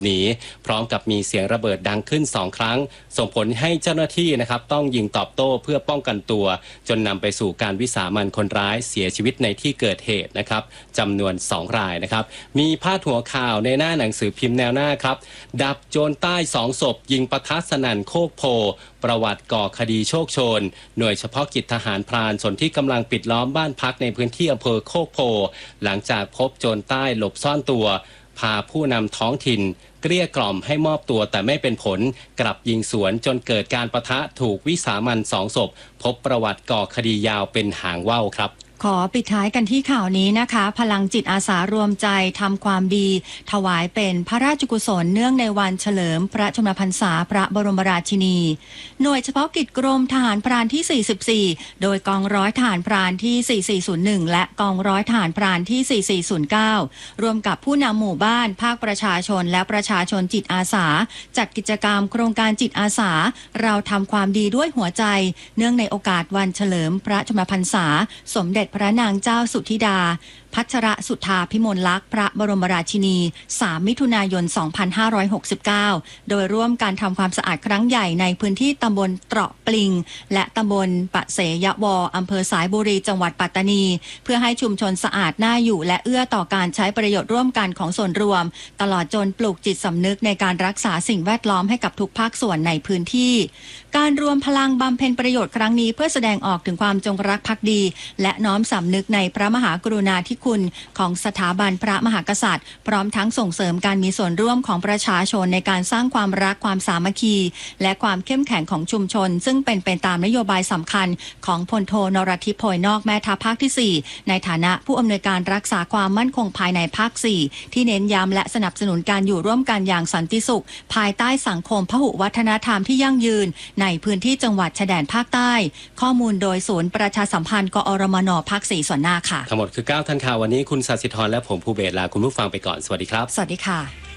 หนีพร้อมกับมีเสียงระเบิดดังขึ้น2ครั้งส่งผลให้เจ้าหน้าที่นะครับต้องยิงตอบโต้เพื่อป้องกันตัวจนนำไปสู่การวิสามันคนร้ายเสียชีวิตในที่เกิดเหตุนะครับจำนวน2รายนะครับมีพาดหัวข่าวในหน้าหนังสือพิมพ์แนวหน้าครับดับโจรใต้2ศพยิงปะทะสนั่นโคกโพประวัติก่อคดีโชคโชนหน่วยเฉพาะกิจทหารพรานส่วนที่กำลังปิดล้อมบ้านพักในพื้นที่อำเภอโคกโพหลังจากพบโจรใต้หลบซ่อนตัวพาผู้นำท้องถิ่นเกลี้ยกล่อมให้มอบตัวแต่ไม่เป็นผลกลับยิงสวนจนเกิดการปะทะถูกวิสามัน2 ศพพบประวัติก่อคดียาวเป็นหางว่าวครับขอปิดท้ายกันที่ข่าวนี้นะคะพลังจิตอาสารวมใจทำความดีถวายเป็นพระราชกุศลเนื่องในวันเฉลิมพระชนมพรรษาพระบรมราชินีหน่วยเฉพาะกิจกรมทหารพรานที่ 44โดยกองร้อยทหารพรานที่ 4401และกองร้อยทหารพรานที่ 4409รวมกับผู้นำหมู่บ้านภาคประชาชนและประชาชนจิตอาสาจัดกิจกรรมโครงการจิตอาสาเราทำความดีด้วยหัวใจเนื่องในโอกาสวันเฉลิมพระชนมพรรษาสมเด็จพระนางเจ้าสุธิดาพัชรสุธาพิมลลักษณ์พระบรมราชินี3 มิถุนายน 2569โดยร่วมการทำความสะอาดครั้งใหญ่ในพื้นที่ตำบลเตราะปลิงและตำบลปะเสยวออำเภอสายบุรีจังหวัดปัตตานีเพื่อให้ชุมชนสะอาดน่าอยู่และเอื้อต่อการใช้ประโยชน์ร่วมกันของส่วนรวมตลอดจนปลูกจิตสำนึกในการรักษาสิ่งแวดล้อมให้กับทุกภาคส่วนในพื้นที่การรวมพลังบำเพ็ญประโยชน์ครั้งนี้เพื่อแสดงออกถึงความจงรักภักดีและน้อมสำนึกในพระมหากรุณาธิคุณของสถาบันพระมหากษัตริย์พร้อมทั้งส่งเสริมการมีส่วนร่วมของประชาชนในการสร้างความรักความสามัคคีและความเข้มแข็งของชุมชนซึ่งเป็นไปตามนโยบายสำคัญของพลโทนรทิพย์โพยนอกแม่ทัพภาคที่ 4ในฐานะผู้อำนวยการรักษาความมั่นคงภายในภาค 4ที่เน้นย้ำและสนับสนุนการอยู่ร่วมกันอย่างสันติสุขภายใต้สังคมพหุวัฒนธรรมที่ยั่งยืนในพื้นที่จังหวัดชายแดนภาคใต้ข้อมูลโดยศูนย์ประชาสัมพันธ์กอรมนภาค 4ส่วนหน้าค่ะทั้งหมดคือ9 ท่านข่าววันนี้คุณศศิธรและผมภูเบศลาคุณผู้ฟังไปก่อนสวัสดีครับสวัสดีค่ะ